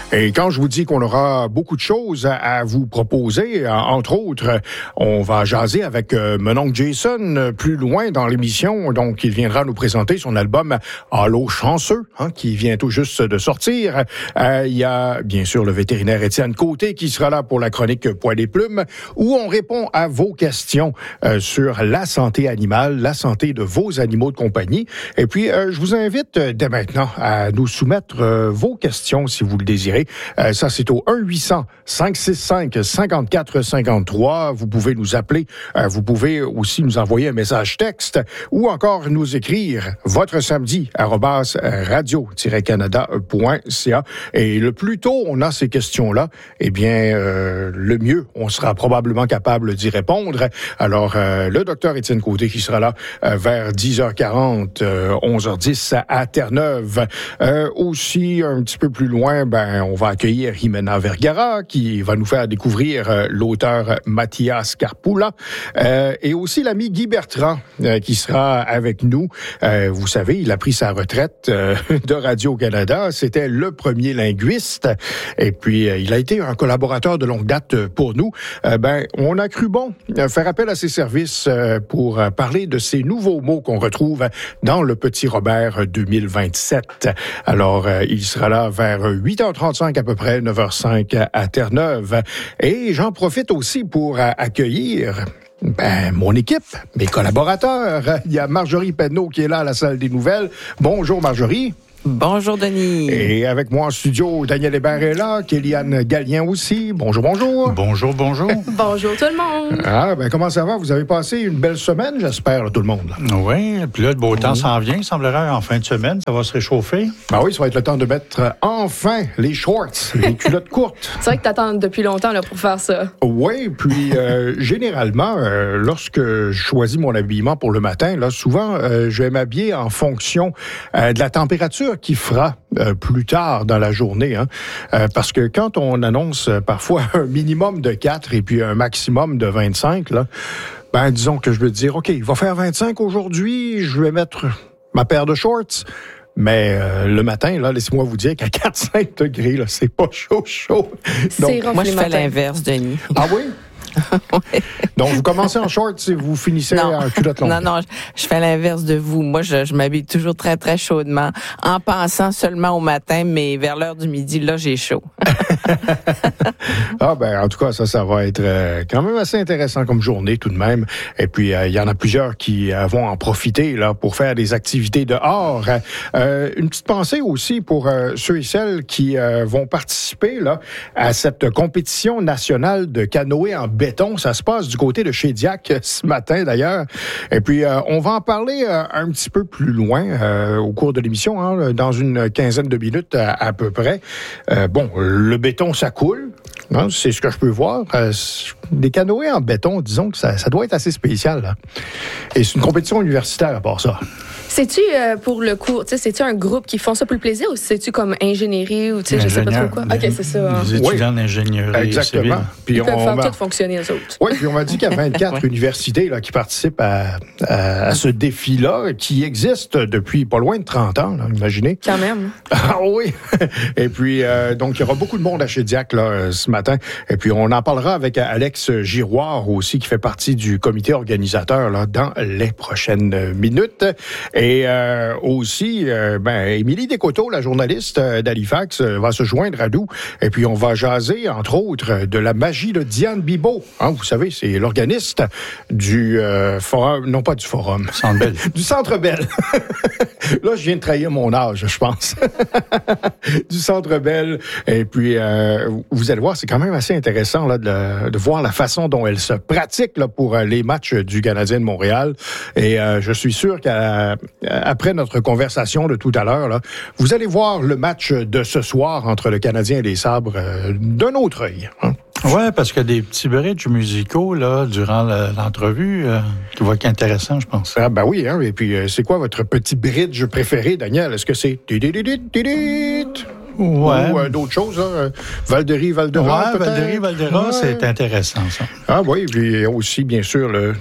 Et quand je vous dis qu'on aura beaucoup de choses à vous proposer, entre autres, on va jaser avec mon oncle Jason plus loin dans l'émission. Donc, il viendra nous présenter son album « Allô chanceux », qui vient tout juste de sortir. Il y a, bien sûr, le vétérinaire Étienne Côté qui sera là pour la chronique Poil et Plumes, où on répond à vos questions sur la santé animale, la santé de vos animaux de compagnie. Et puis, je vous invite dès maintenant à nous soumettre vos questions si vous le désirez. Ça, c'est au 1-800-565-5453. Vous pouvez nous appeler. Vous pouvez aussi nous envoyer un message texte ou encore nous écrire votre samedi @radio-canada.ca. Et le plus tôt on a ces questions-là, eh bien, le mieux, on sera probablement capable d'y répondre. Alors, le docteur Étienne Côté qui sera là vers 10h40, 11h10 à Terre-Neuve. Aussi, un petit peu plus loin, on va accueillir Jimena Vergara qui va nous faire découvrir l'auteur Mathias Carpula. Et aussi l'ami Guy Bertrand qui sera avec nous. Vous savez, il a pris sa retraite de Radio-Canada. C'était le premier linguiste. Et puis, il a été un collaborateur de longue date pour nous. On a cru bon faire appel à ses services pour parler de ces nouveaux mots qu'on retrouve dans le Petit Robert 2027. Alors, il sera là vers 8h35 à peu près, 9h05 à Terre-Neuve. Et j'en profite aussi pour accueillir mon équipe, mes collaborateurs. Il y a Marjorie Penneau qui est là à la salle des nouvelles. Bonjour Marjorie. Bonjour, Denis. Et avec moi en studio, Daniel Hébert est là, Kéliane Gallien aussi. Bonjour, bonjour. Bonjour, bonjour. Bonjour tout le monde. Comment ça va? Vous avez passé une belle semaine, j'espère, là, tout le monde. Là. Oui, puis là, le beau temps s'en vient, il semblerait, en fin de semaine. Ça va se réchauffer. Oui, ça va être le temps de mettre enfin les shorts, les culottes courtes. C'est vrai que t'attends depuis longtemps là, pour faire ça. Oui, puis généralement, lorsque je choisis mon habillement pour le matin, là, souvent, je vais m'habiller en fonction de la température qui fera plus tard dans la journée. Parce que quand on annonce parfois un minimum de 4 et puis un maximum de 25, là, disons que je veux dire, OK, il va faire 25 aujourd'hui, je vais mettre ma paire de shorts. Mais le matin, là, laissez-moi vous dire qu'à 4-5 degrés, là, c'est pas chaud. Donc, moi, je fais l'inverse, Denis. Ah oui? Ouais. Donc, vous commencez en shorts et vous finissez en culotte longue. Non, je fais l'inverse de vous. Moi, je m'habille toujours très, très chaudement, en pensant seulement au matin, mais vers l'heure du midi, là, j'ai chaud. En tout cas, ça va être quand même assez intéressant comme journée tout de même. Et puis, il y en a plusieurs qui vont en profiter là pour faire des activités dehors. Une petite pensée aussi pour ceux et celles qui vont participer là à cette compétition nationale de canoë en béton. Ça se passe du côté de Chédiac ce matin, d'ailleurs. Et puis, on va en parler un petit peu plus loin au cours de l'émission, dans une quinzaine de minutes à peu près. Le béton, ça coule. C'est ce que je peux voir. Des canoës en béton, disons que ça doit être assez spécial. Là. Et c'est une compétition universitaire à part ça. C'est-tu pour le cours, c'est-tu un groupe qui font ça pour le plaisir ou c'est-tu comme ingénierie ou je sais pas trop quoi? OK, c'est ça. Les étudiants d'ingénierie. Exactement. Puis ils peuvent faire tout fonctionner, eux autres. Oui, puis on m'a dit qu'il y a 24 universités là, qui participent à ce défi-là, qui existe depuis pas loin de 30 ans, là, imaginez. Quand même. Ah oui! Et puis, donc, il y aura beaucoup de monde à Chédiac là, ce matin. Et puis, on en parlera avec Alex Giroir aussi, qui fait partie du comité organisateur là, dans les prochaines minutes. Et aussi, Émilie Descoteaux, la journaliste d'Halifax, va se joindre à nous. Et puis, on va jaser, entre autres, de la magie de Diane Bibeau. Vous savez, c'est l'organiste du forum, non pas du forum. Centre Bell. Du Centre Bell. Là, je viens de trahir mon âge, je pense. Du Centre Bell. Et puis, vous allez voir, c'est quand même assez intéressant là, de voir la façon dont elle se pratique là, pour les matchs du Canadien de Montréal. Et je suis sûr qu'après notre conversation de tout à l'heure, là, vous allez voir le match de ce soir entre le Canadien et les Sabres d'un autre œil. Oui, parce qu'il y a des petits bridges musicaux là, durant l'entrevue qui vont être intéressants, je pense. Oui, et puis c'est quoi votre petit bridge préféré, Daniel? Est-ce que c'est... Ouais. Ou d'autres choses, hein? Val-de-Rie, Val-de-Ras, peut-être? Val-de-Rie, Val-de-Ras, c'est intéressant, ça. Ah oui, puis aussi, bien sûr, le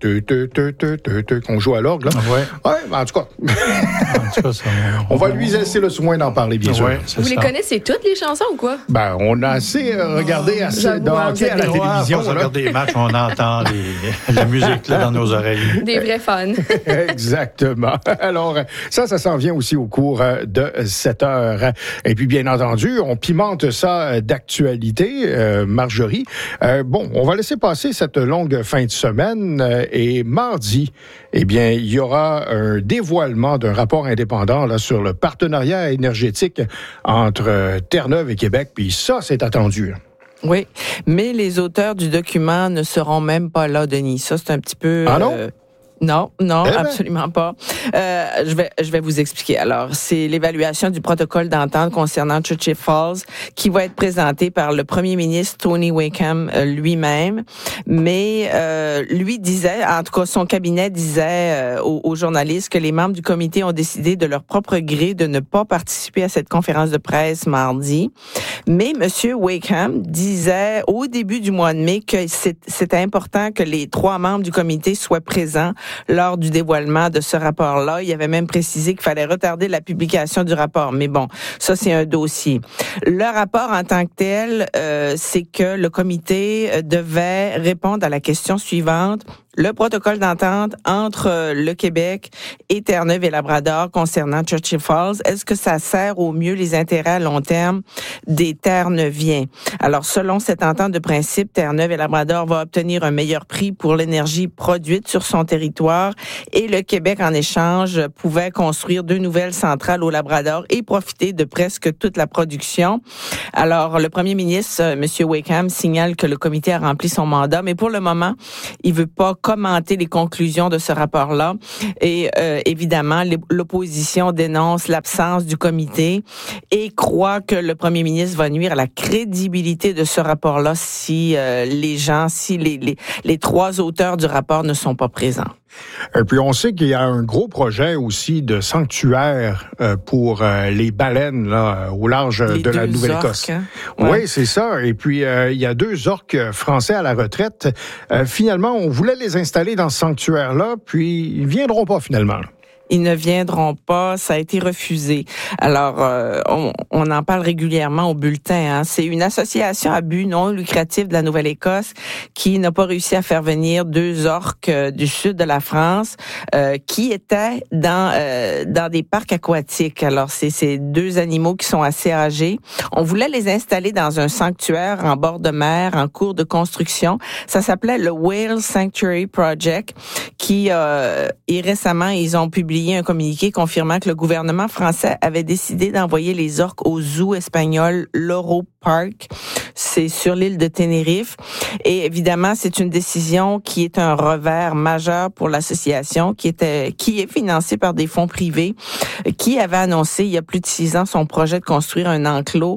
qu'on joue à l'orgue, là. Oui. Ouais, en tout cas. En tout cas, ça, on va lui laisser le soin d'en parler, bien sûr. Vous les connaissez toutes, les chansons, ou quoi? Ben, on a assez regardé de hockey à la télévision. On regarde des matchs, on entend la musique là, dans nos oreilles. Des vrais fans. Exactement. Alors, ça s'en vient aussi au cours de 7 heures. Et puis, bien entendu, on pimente ça d'actualité, Marjorie. Bon, on va laisser passer cette longue fin de semaine et mardi, eh bien, il y aura un dévoilement d'un rapport indépendant là, sur le partenariat énergétique entre Terre-Neuve et Québec. Puis ça, c'est attendu. Oui, mais les auteurs du document ne seront même pas là, Denis. Ça, c'est un petit peu... Ah non? Non, absolument pas. Je vais vous expliquer. Alors, c'est l'évaluation du protocole d'entente concernant Churchill Falls qui va être présenté par le premier ministre Tony Wakeham lui-même. Mais lui disait, en tout cas son cabinet disait aux journalistes que les membres du comité ont décidé de leur propre gré de ne pas participer à cette conférence de presse mardi. Mais M. Wakeham disait au début du mois de mai que c'était important que les 3 membres du comité soient présents lors du dévoilement de ce rapport-là. Il avait même précisé qu'il fallait retarder la publication du rapport. Mais bon, ça, c'est un dossier. Le rapport en tant que tel, c'est que le comité devait répondre à la question suivante. Le protocole d'entente entre le Québec et Terre-Neuve et Labrador concernant Churchill Falls, est-ce que ça sert au mieux les intérêts à long terme des Terre-Neuviens? Alors, selon cette entente de principe, Terre-Neuve et Labrador va obtenir un meilleur prix pour l'énergie produite sur son territoire et le Québec, en échange, pouvait construire 2 nouvelles centrales au Labrador et profiter de presque toute la production. Alors, le premier ministre, M. Wakeham, signale que le comité a rempli son mandat, mais pour le moment, il veut pas commenter les conclusions de ce rapport-là. Et évidemment, l'opposition dénonce l'absence du comité et croit que le premier ministre va nuire à la crédibilité de ce rapport-là si les 3 auteurs du rapport ne sont pas présents. Et puis, on sait qu'il y a un gros projet aussi de sanctuaire pour les baleines là, au large de la Nouvelle-Écosse. Hein? Ouais. Oui, c'est ça. Et puis, il y a 2 orques français à la retraite. Finalement, on voulait les installer dans ce sanctuaire-là, puis ils ne viendront pas finalement. Ils ne viendront pas, ça a été refusé. Alors, on en parle régulièrement au bulletin. Hein. C'est une association à but non lucratif de la Nouvelle-Écosse qui n'a pas réussi à faire venir 2 orques du sud de la France qui étaient dans des parcs aquatiques. Alors, c'est ces 2 animaux qui sont assez âgés. On voulait les installer dans un sanctuaire en bord de mer, en cours de construction. Ça s'appelait le Whale Sanctuary Project, qui et récemment, ils ont publié un communiqué confirmant que le gouvernement français avait décidé d'envoyer les orques au zoo espagnol Loro Park. C'est sur l'île de Tenerife. Et évidemment, c'est une décision qui est un revers majeur pour l'association qui est financée par des fonds privés qui avait annoncé il y a plus de 6 ans son projet de construire un enclos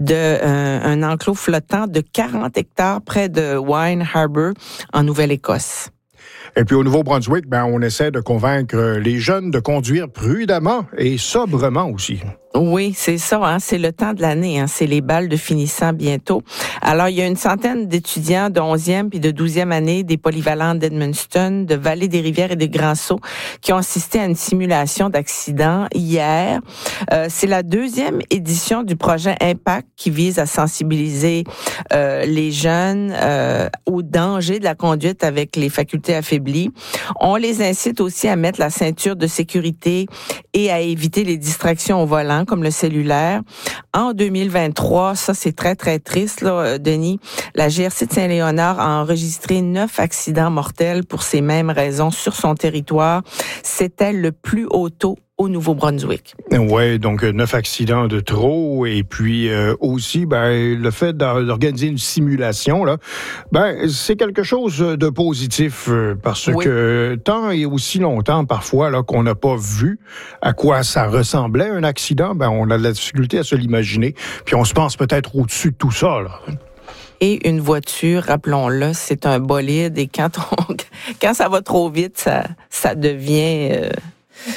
flottant de 40 hectares près de Wine Harbour en Nouvelle-Écosse. Et puis au Nouveau-Brunswick, on essaie de convaincre les jeunes de conduire prudemment et sobrement aussi. Oui, c'est ça, hein, c'est le temps de l'année, hein, c'est les balles de finissant bientôt. Alors, il y a une centaine d'étudiants de 11e puis de 12e année des polyvalentes d'Edmundston, de Vallée-des-Rivières et de Grand-Sault qui ont assisté à une simulation d'accident hier. C'est la 2e édition du projet Impact qui vise à sensibiliser les jeunes au danger de la conduite avec les facultés affaiblies. On les incite aussi à mettre la ceinture de sécurité et à éviter les distractions au volant, comme le cellulaire. En 2023, ça c'est très, très triste, là, Denis, la GRC de Saint-Léonard a enregistré 9 accidents mortels pour ces mêmes raisons sur son territoire. C'était le plus haut taux au Nouveau-Brunswick. Oui, donc 9 accidents de trop et puis aussi le fait d'organiser une simulation là, c'est quelque chose de positif parce que tant et aussi longtemps parfois là qu'on n'a pas vu à quoi ça ressemblait un accident, on a de la difficulté à se l'imaginer, puis on se pense peut-être au-dessus de tout ça là. Et une voiture, rappelons-le, c'est un bolide et quand ça va trop vite, ça devient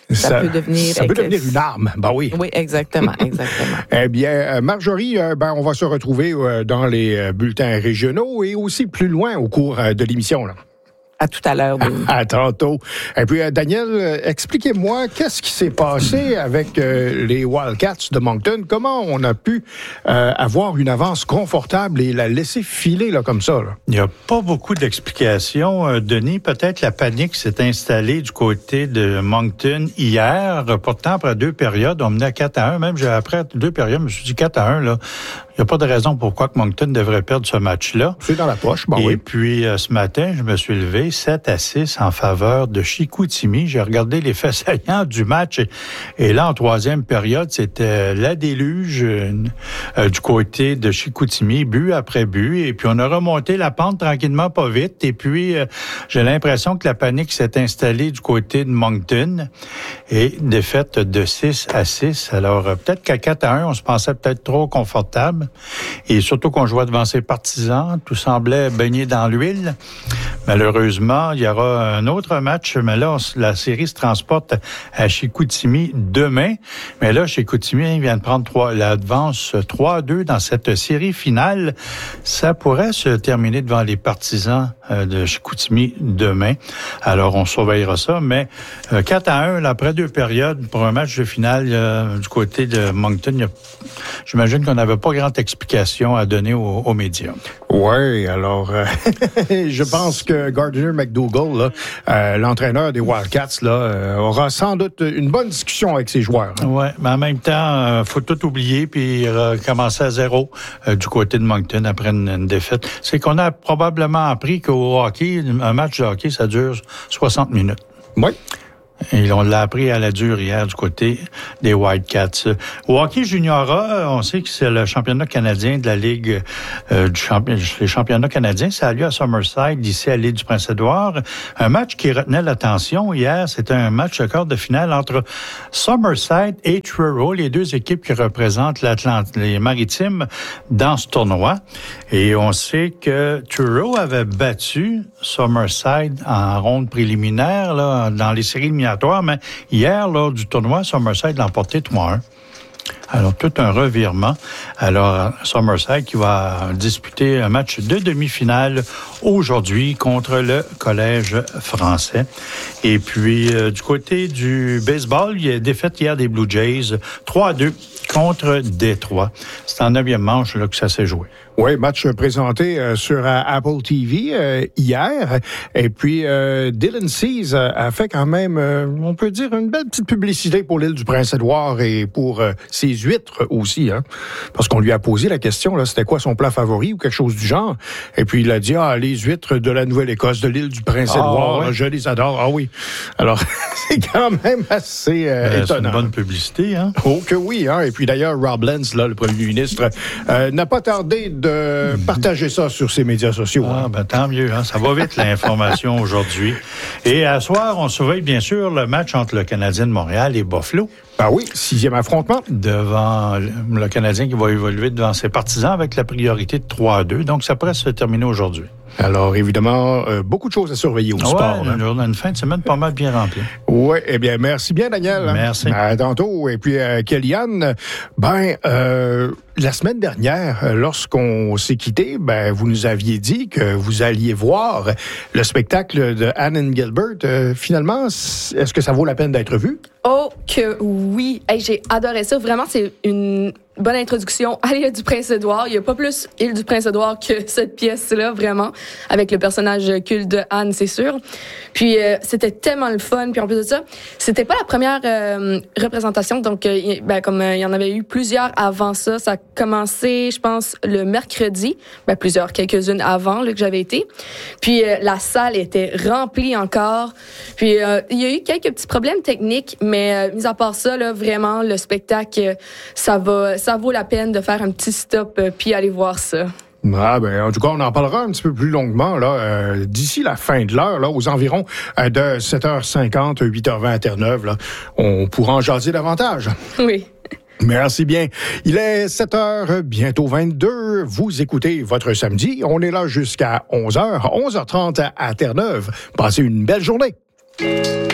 ça peut devenir... Ça peut devenir une arme, ben oui. Oui, exactement. Eh bien, Marjorie, on va se retrouver dans les bulletins régionaux et aussi plus loin au cours de l'émission, là. À tout à l'heure. À tantôt. Et puis, Daniel, expliquez-moi, qu'est-ce qui s'est passé avec les Wildcats de Moncton? Comment on a pu avoir une avance confortable et la laisser filer là, comme ça? Là? Il n'y a pas beaucoup d'explications, Denis. Peut-être la panique s'est installée du côté de Moncton hier. Pourtant, après 2 périodes, on menait à 4-1. Même après 2 périodes, je me suis dit 4-1, là. Il n'y a pas de raison pourquoi que Moncton devrait perdre ce match-là. C'est dans la poche, bon, et oui. Puis, ce matin, je me suis levé 7-6 en faveur de Chicoutimi. J'ai regardé les faits saillants du match. Et là, en 3e période, c'était la déluge du côté de Chicoutimi, but après but. Et puis, on a remonté la pente tranquillement, pas vite. Et puis, j'ai l'impression que la panique s'est installée du côté de Moncton. Et défaite de 6-6. Alors, peut-être qu'à 4-1, on se pensait peut-être trop confortable. Et surtout qu'on jouait devant ses partisans, tout semblait baigné dans l'huile. Malheureusement, il y aura un autre match, mais là, la série se transporte à Chicoutimi demain. Mais là, Chicoutimi vient de prendre l'avance 3-2 dans cette série finale. Ça pourrait se terminer devant les partisans de Chicoutimi demain. Alors, on surveillera ça. Mais 4-1, après 2 périodes, pour un match de finale du côté de Moncton, j'imagine qu'on n'avait pas grande explication à donner aux médias. Oui, alors, je pense que Gardner McDougall, là, l'entraîneur des Wildcats, là, aura sans doute une bonne discussion avec ses joueurs. Oui, mais en même temps, faut tout oublier puis recommencer à 0 du côté de Moncton après une défaite. C'est qu'on a probablement appris qu'au hockey, un match de hockey, ça dure 60 minutes. Oui. Et on l'a appris à la dure hier du côté des Wildcats. Au hockey juniora, on sait que c'est le championnat canadien de la Ligue les championnats canadiens. Ça a lieu à Summerside, ici à l'île du Prince-Édouard. Un match qui retenait l'attention hier, c'était un match de quart de finale entre Summerside et Truro, les 2 équipes qui représentent les Maritimes dans ce tournoi. Et on sait que Truro avait battu Summerside en ronde préliminaire là, dans les séries éliminatoires. Mais hier, lors du tournoi, Summerside l'a emporté 3-1. Alors, tout un revirement. Alors, Summerside qui va disputer un match de demi-finale aujourd'hui contre le Collège français. Et puis, du côté du baseball, il y a défaite hier des Blue Jays, 3-2 contre Détroit. C'est en 9e manche là, que ça s'est joué. Oui, match présenté sur Apple TV hier. Et puis, Dylan Cease a fait quand même, on peut dire, une belle petite publicité pour l'île du Prince-Édouard et pour ses huîtres aussi. Hein, parce qu'on lui a posé la question, là, c'était quoi son plat favori ou quelque chose du genre. Et puis, il a dit, les huîtres de la Nouvelle-Écosse, de l'île du Prince-Édouard, ouais. Je les adore. Ah oui. Alors, c'est quand même assez étonnant. C'est une bonne publicité, hein? Oh que oui, hein. Et puis d'ailleurs, Rob Lentz, là, le premier ministre, n'a pas tardé de partager ça sur ses médias sociaux. Ah, ben tant mieux, hein? Ça va vite l'information aujourd'hui. Et à soir, on surveille bien sûr le match entre le Canadien de Montréal et Buffalo. Ben oui, 6e affrontement. Devant le Canadien qui va évoluer devant ses partisans avec la priorité de 3-2. Donc, ça pourrait se terminer aujourd'hui. Alors, évidemment, beaucoup de choses à surveiller au sport. On a une fin de semaine pas mal bien remplie. Oui, eh bien, merci bien, Daniel. Merci. À tantôt. Et puis, Kellyanne, la semaine dernière, lorsqu'on s'est quitté, vous nous aviez dit que vous alliez voir le spectacle de Anne Gilbert. Finalement, est-ce que ça vaut la peine d'être vu? Oh que oui! Hey, j'ai adoré ça. Vraiment, c'est une bonne introduction à l'île du Prince-Édouard. Il n'y a pas plus île du Prince-Édouard que cette pièce-là, vraiment, avec le personnage culte de Anne, c'est sûr. Puis, c'était tellement le fun. Puis, en plus de ça, c'était pas la première représentation. Donc, comme il y en avait eu plusieurs avant ça, ça a commencé, je pense, le mercredi. Quelques-unes avant là, que j'avais été. Puis, la salle était remplie encore. Puis, il y a eu quelques petits problèmes techniques, mais mis à part ça, là, vraiment, le spectacle, ça vaut la peine de faire un petit stop puis aller voir ça. En tout cas, on en parlera un petit peu plus longuement là, d'ici la fin de l'heure, là, aux environs de 7h50, 8h20 à Terre-Neuve. Là, on pourra en jaser davantage. Oui. Merci bien. Il est 7h, bientôt 22. Vous écoutez votre samedi. On est là jusqu'à 11h, 11h30 à Terre-Neuve. Passez une belle journée.